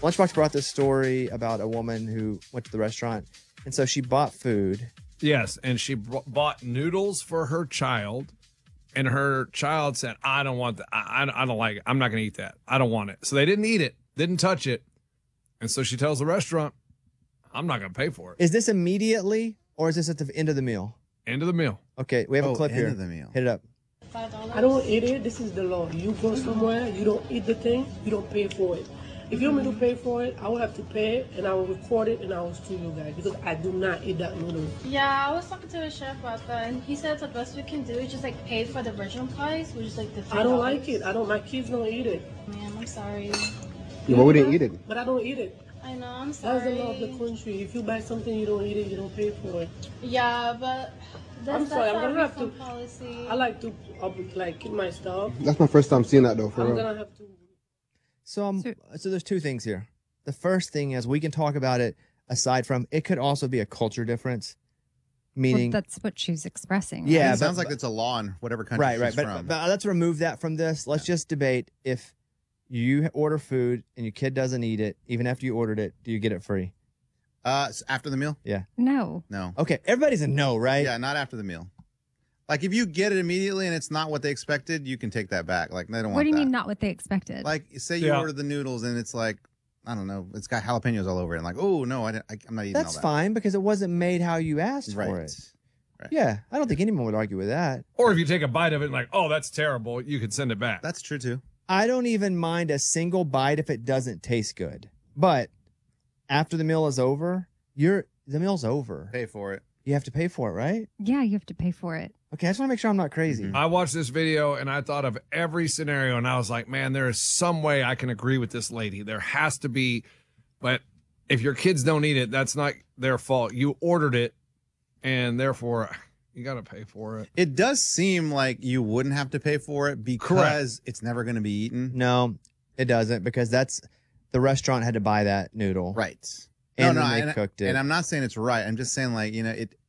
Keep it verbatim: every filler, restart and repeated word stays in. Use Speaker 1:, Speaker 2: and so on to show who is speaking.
Speaker 1: Lunchbox brought this story about a woman who went to the restaurant, and so she bought food.
Speaker 2: Yes, and she b- bought noodles for her child, and her child said, I don't want that. I, I, I don't like it. I'm not going to eat that. I don't want it. So they didn't eat it, didn't touch it. And so she tells the restaurant, I'm not going to pay for it.
Speaker 1: Is this immediately, or is this at the end of the meal?
Speaker 2: End of the meal.
Speaker 1: Okay, we have
Speaker 3: Oh,
Speaker 1: a clip
Speaker 3: end
Speaker 1: here.
Speaker 3: of the meal.
Speaker 1: Hit it up.
Speaker 4: I don't eat it. This is the law. You go somewhere, you don't eat the thing, you don't pay for it. If you want me to pay for it, I will have to pay it, and I will record it, and I will sue you guys, because I do not eat that noodle.
Speaker 5: Yeah, I was talking to a chef about that, and he said the best we can do is just like pay for the original price, which is like the three
Speaker 4: I don't like it. I don't. My kids don't eat it.
Speaker 5: Man, I'm sorry.
Speaker 6: Yeah, but we didn't eat it.
Speaker 4: But I don't eat it.
Speaker 5: I know, I'm
Speaker 4: That's
Speaker 5: sorry.
Speaker 4: the law of the country. If you buy something, you don't eat it, you don't pay for it.
Speaker 5: Yeah, but that's,
Speaker 4: I'm sorry.
Speaker 5: that's
Speaker 4: I'm
Speaker 5: our
Speaker 4: gonna have to.
Speaker 5: refund policy.
Speaker 4: I like to uh, like keep my stuff.
Speaker 6: That's my first time seeing that though. For
Speaker 4: I'm
Speaker 6: real.
Speaker 4: gonna have to.
Speaker 1: So, um, so there's two things here. The first thing is we can talk about it aside from it could also be a culture difference, meaning
Speaker 7: Well, that's what she's expressing.
Speaker 3: Yeah,
Speaker 1: yeah,
Speaker 3: it
Speaker 1: but-
Speaker 3: sounds like it's a law in whatever country
Speaker 1: right, right.
Speaker 3: she's
Speaker 1: But,
Speaker 3: from.
Speaker 1: but let's remove that from this. Let's just debate if you order food and your kid doesn't eat it, even after you ordered it, do you get it free?
Speaker 3: Uh, s- after the meal?
Speaker 1: Yeah.
Speaker 7: No.
Speaker 3: No.
Speaker 1: Okay, everybody's a no, right?
Speaker 3: Yeah, not after the meal. Like if you get it immediately and it's not what they expected, you can take that back. Like they don't want
Speaker 7: What do you
Speaker 3: that.
Speaker 7: mean not what they expected?
Speaker 3: Like say you
Speaker 2: Yeah.
Speaker 3: order the noodles and it's like, I don't know, it's got jalapenos all over it. And like, oh no, I didn't, I, I'm not eating
Speaker 1: That's
Speaker 3: all that.
Speaker 1: fine because it wasn't made how you asked
Speaker 3: Right.
Speaker 1: for it.
Speaker 3: Right.
Speaker 1: Yeah, I don't think anyone would argue with that.
Speaker 2: Or if you take a bite of it and like, oh, that's terrible, you could send it back.
Speaker 3: That's true too.
Speaker 1: I don't even mind a single bite if it doesn't taste good. But after the meal is over, you're the meal's over.
Speaker 3: Pay for it.
Speaker 1: You have to pay for it, right?
Speaker 7: yeah, you have to pay for it.
Speaker 1: Okay, I just want to make sure I'm not crazy.
Speaker 3: Mm-hmm.
Speaker 2: I watched this video and I thought of every scenario and I was like, man, there is some way I can agree with this lady. There has to be, but if your kids don't eat it, that's not their fault. You ordered it and therefore you got to pay for it.
Speaker 3: It does seem like you wouldn't have to pay for it because it's never going to be eaten.
Speaker 1: No, it doesn't because that's the restaurant had to buy that noodle.
Speaker 3: Right.
Speaker 1: And
Speaker 3: no, no,
Speaker 1: then they
Speaker 3: and,
Speaker 1: cooked it.
Speaker 3: and I'm not saying it's right. I'm just saying like, you know, it